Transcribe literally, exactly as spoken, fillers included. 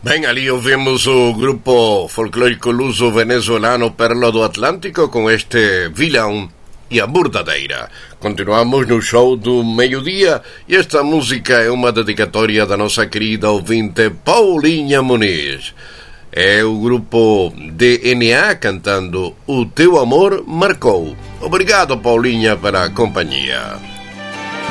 Bem, ali ouvimos o grupo folclórico luso venezuelano Perla do Atlântico com este Vilão e a Bordadeira. Continuamos no show do meio-dia e esta música é uma dedicatória da nossa querida ouvinte Paulinha Muniz. É o grupo D N A cantando O Teu Amor Marcou. Obrigado, Paulinha, pela companhia.